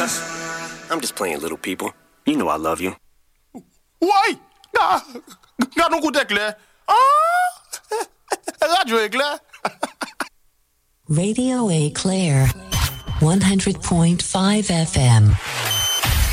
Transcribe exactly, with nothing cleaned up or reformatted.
Gus, I'm just playing little people. You know I love you. Ouais, gars, gars, nous coûte clair. Ah, radio éclair. Radio Éclair, one hundred point five F M.